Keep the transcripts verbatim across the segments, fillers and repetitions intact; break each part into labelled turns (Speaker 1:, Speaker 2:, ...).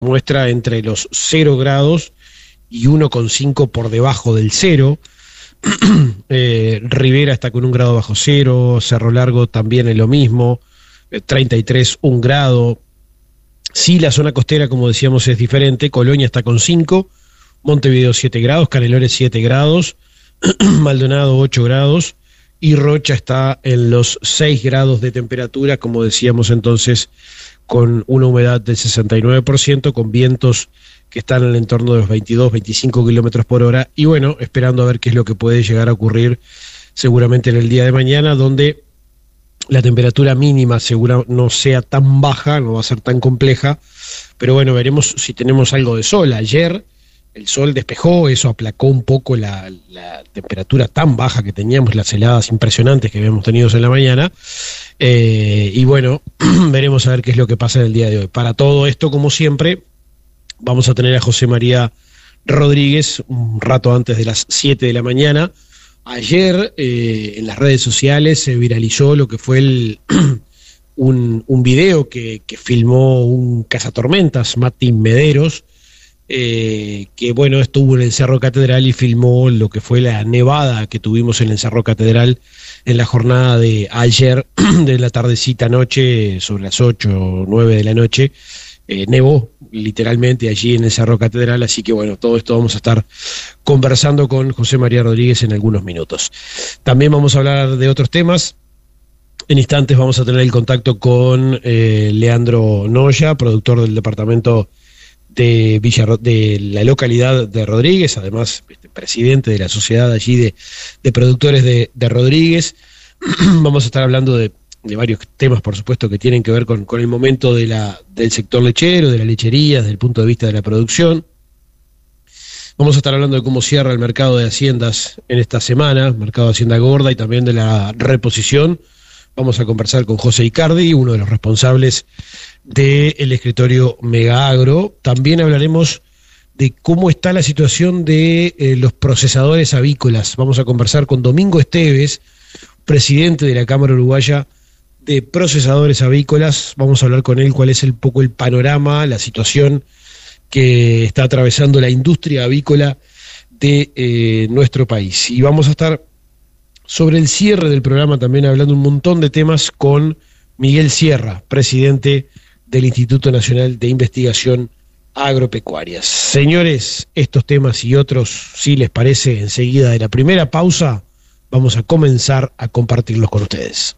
Speaker 1: muestra entre los cero grados y uno coma cinco por debajo del cero. eh, Rivera está con un grado bajo cero, Cerro Largo también es lo mismo, eh, treinta y tres, un grado. Sí, la zona costera, como decíamos, es diferente. Colonia está con cinco, Montevideo siete grados, Canelones siete grados, Maldonado ocho grados y Rocha está en los seis grados de temperatura, como decíamos entonces, con una humedad del sesenta y nueve por ciento, con vientos que están en el entorno de los veintidós, veinticinco kilómetros por hora, y bueno, esperando a ver qué es lo que puede llegar a ocurrir seguramente en el día de mañana, donde la temperatura mínima segura no sea tan baja, no va a ser tan compleja, pero bueno, veremos si tenemos algo de sol. Ayer el sol despejó, eso aplacó un poco la, la temperatura tan baja que teníamos, las heladas impresionantes que habíamos tenido en la mañana, eh, y bueno, veremos a ver qué es lo que pasa en el día de hoy. Para todo esto, como siempre, vamos a tener a José María Rodríguez un rato antes de las siete de la mañana. Ayer eh, en las redes sociales se viralizó lo que fue el, un, un video que, que filmó un cazatormentas, Martín Mederos, eh, que bueno, estuvo en el Cerro Catedral y filmó lo que fue la nevada que tuvimos en el Cerro Catedral en la jornada de ayer, de la tardecita noche, sobre las ocho o nueve de la noche. Eh, nevó literalmente allí en el Cerro Catedral, así que bueno, todo esto vamos a estar conversando con José María Rodríguez en algunos minutos. También vamos a hablar de otros temas. En instantes vamos a tener el contacto con eh, Leandro Noya, productor del departamento de Villa, de la localidad de Rodríguez, además este, presidente de la sociedad allí de, de productores de, de Rodríguez. Vamos a estar hablando de de varios temas, por supuesto, que tienen que ver con, con el momento de la, del sector lechero, de la lechería, desde el punto de vista de la producción. Vamos a estar hablando de cómo cierra el mercado de haciendas en esta semana, mercado de hacienda gorda, y también de la reposición. Vamos a conversar con José Icardi, uno de los responsables del escritorio Mega Agro. También hablaremos de cómo está la situación de eh, los procesadores avícolas. Vamos a conversar con Domingo Esteves, presidente de la Cámara Uruguaya de Procesadores Avícolas. Vamos a hablar con él cuál es el poco el panorama, la situación que está atravesando la industria avícola de eh, nuestro país. Y vamos a estar sobre el cierre del programa también hablando un montón de temas con Miguel Sierra, presidente del Instituto Nacional de Investigación Agropecuaria. Señores, estos temas y otros, si les parece, enseguida de la primera pausa, vamos a comenzar a compartirlos con ustedes.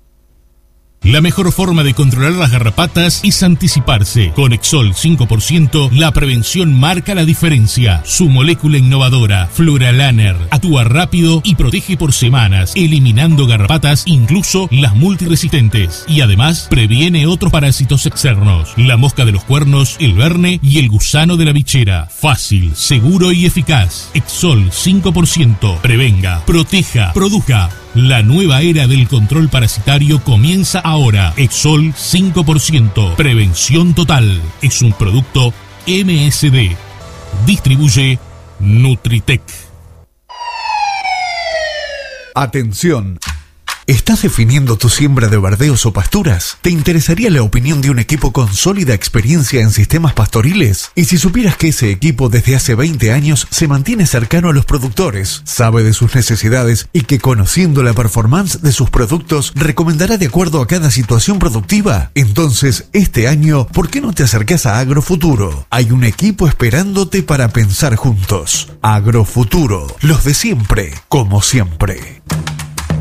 Speaker 2: La mejor forma de controlar las garrapatas es anticiparse. Con Exol cinco por ciento, la prevención marca la diferencia. Su molécula innovadora, Fluralaner, actúa rápido y protege por semanas, eliminando garrapatas, incluso las multiresistentes. Y además, previene otros parásitos externos. La mosca de los cuernos, el verne y el gusano de la bichera. Fácil, seguro y eficaz. Exol cinco por ciento. Prevenga, proteja, produzca. La nueva era del control parasitario comienza ahora. Exol cinco por ciento. Prevención total. Es un producto M S D. Distribuye Nutritec.
Speaker 3: Atención. ¿Estás definiendo tu siembra de verdeos o pasturas? ¿Te interesaría la opinión de un equipo con sólida experiencia en sistemas pastoriles? Y si supieras que ese equipo desde hace veinte años se mantiene cercano a los productores, sabe de sus necesidades y que conociendo la performance de sus productos recomendará de acuerdo a cada situación productiva, entonces este año, ¿por qué no te acercas a Agrofuturo? Hay un equipo esperándote para pensar juntos. Agrofuturo, los de siempre, como siempre.